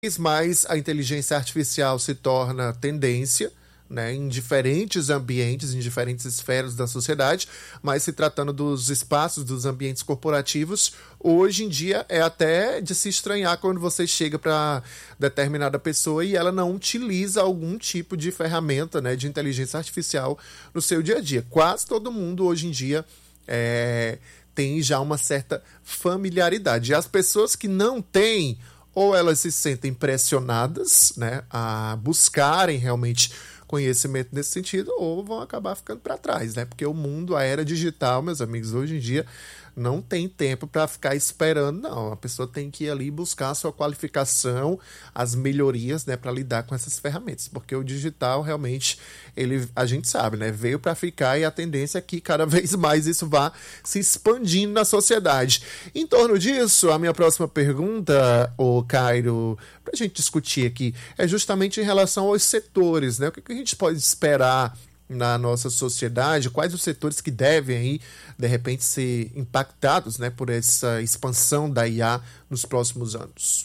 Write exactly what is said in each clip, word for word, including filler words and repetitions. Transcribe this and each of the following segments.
vez mais a inteligência artificial se torna tendência, né, em diferentes ambientes, em diferentes esferas da sociedade, mas se tratando dos espaços, dos ambientes corporativos, hoje em dia é até de se estranhar quando você chega para determinada pessoa e ela não utiliza algum tipo de ferramenta, né, de inteligência artificial no seu dia a dia. Quase todo mundo hoje em dia é, tem já uma certa familiaridade. E as pessoas que não têm, ou elas se sentem pressionadas, né, a buscarem realmente conhecimento nesse sentido, ou vão acabar ficando para trás, né? Porque o mundo, a era digital, meus amigos, hoje em dia não tem tempo para ficar esperando, não. A pessoa tem que ir ali buscar a sua qualificação, as melhorias, né, para lidar com essas ferramentas, porque o digital realmente, ele, a gente sabe, né, veio para ficar e a tendência é que cada vez mais isso vá se expandindo na sociedade. Em torno disso, a minha próxima pergunta, ô Cairo, para a gente discutir aqui, é justamente em relação aos setores, né? O que a gente pode esperar na nossa sociedade, quais os setores que devem aí, de repente, ser impactados, né, por essa expansão da I A nos próximos anos?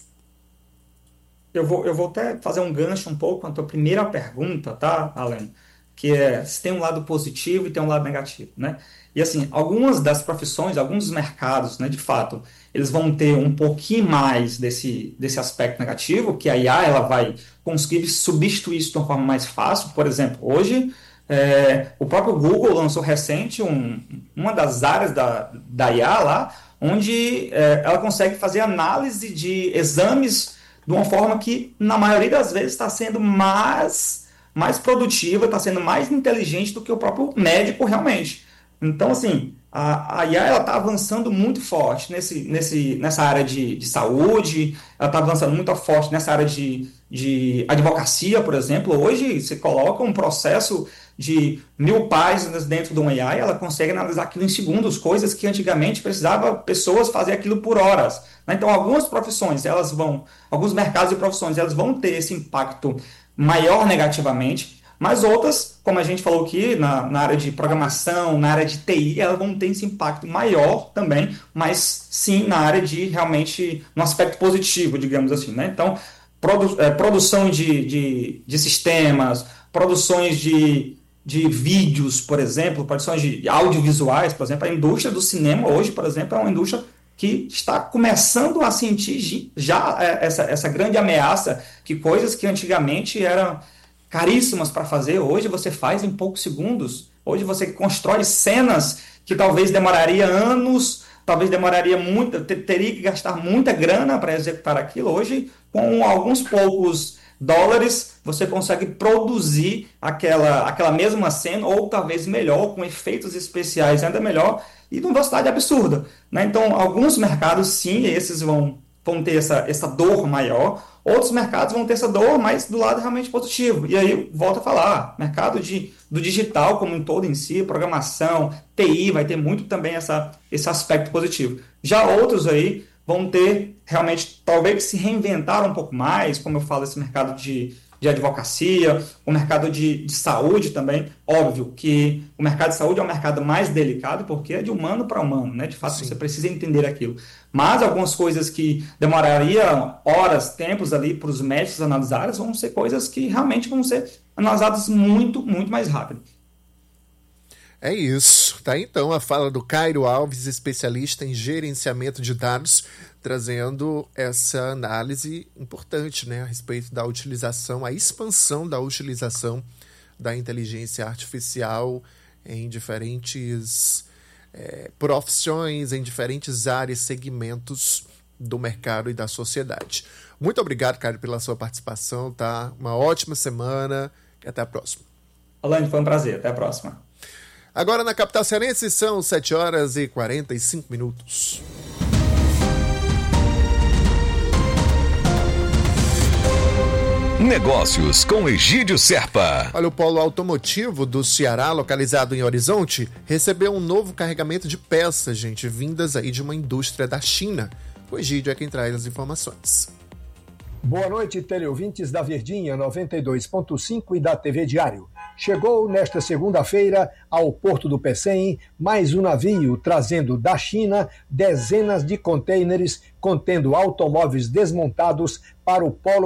Eu vou, eu vou até fazer um gancho um pouco com a tua primeira pergunta, tá, Alan? Que é se tem um lado positivo e tem um lado negativo, né? E assim, algumas das profissões, alguns dos mercados, né, de fato, eles vão ter um pouquinho mais desse, desse aspecto negativo, que a I A ela vai conseguir substituir isso de uma forma mais fácil. Por exemplo, hoje É, o próprio Google lançou recente um, uma das áreas da, da I A lá, onde é, ela consegue fazer análise de exames de uma forma que, na maioria das vezes, está sendo mais, mais produtiva, está sendo mais inteligente do que o próprio médico realmente. Então, assim, a, a I A está avançando muito forte nesse, nesse, nessa área de, de saúde, ela está avançando muito forte nessa área de, de advocacia, por exemplo. Hoje, você coloca um processo de mil páginas dentro de uma I A e ela consegue analisar aquilo em segundos, coisas que antigamente precisava pessoas fazer aquilo por horas. Então, algumas profissões, elas vão, alguns mercados e profissões, elas vão ter esse impacto maior negativamente, mas outras, como a gente falou aqui, na, na área de programação, na área de T I, elas vão ter esse impacto maior também, mas sim na área de realmente, no aspecto positivo, digamos assim, né? Então, produ, é, produção de, de, de sistemas, produções de, de vídeos, por exemplo, produções de audiovisuais, por exemplo, a indústria do cinema hoje, por exemplo, é uma indústria que está começando a sentir já essa, essa grande ameaça, que coisas que antigamente eram caríssimas para fazer, hoje você faz em poucos segundos. Hoje você constrói cenas que talvez demoraria anos, talvez demoraria muito, teria que gastar muita grana para executar aquilo. Hoje, com alguns poucos dólares, você consegue produzir aquela, aquela mesma cena, ou talvez melhor, com efeitos especiais ainda melhor, e numa velocidade absurda, né? Então, alguns mercados, sim, esses vão, vão ter essa, essa dor maior. Outros mercados vão ter essa dor, mas do lado realmente positivo. E aí, volto a falar, mercado de, do digital como um todo em si, programação, T I, vai ter muito também essa, esse aspecto positivo. Já outros aí vão ter realmente, talvez, se reinventar um pouco mais, como eu falo, esse mercado de, de advocacia, o mercado de, de saúde também. Óbvio que o mercado de saúde é um mercado mais delicado, porque é de humano para humano, né? De fato, Sim. Você precisa entender aquilo. Mas algumas coisas que demorariam horas, tempos ali para os médicos analisarem, vão ser coisas que realmente vão ser analisadas muito, muito mais rápido. É isso, tá? Então, a fala do Cairo Alves, especialista em gerenciamento de dados, trazendo essa análise importante, né, a respeito da utilização, a expansão da utilização da inteligência artificial em diferentes é, profissões, em diferentes áreas, segmentos do mercado e da sociedade. Muito obrigado, Cairo, pela sua participação, tá? Uma ótima semana e até a próxima. Alane, foi um prazer. Até a próxima. Agora na capital cearense são sete horas e quarenta e cinco minutos. Negócios com Egídio Serpa. Olha, o polo automotivo do Ceará, localizado em Horizonte, recebeu um novo carregamento de peças, gente, vindas aí de uma indústria da China. O Egídio é quem traz as informações. Boa noite, teleouvintes da Verdinha noventa e dois ponto cinco e da T V Diário. Chegou nesta segunda-feira ao Porto do Pecém mais um navio trazendo da China dezenas de contêineres contendo automóveis desmontados para o polo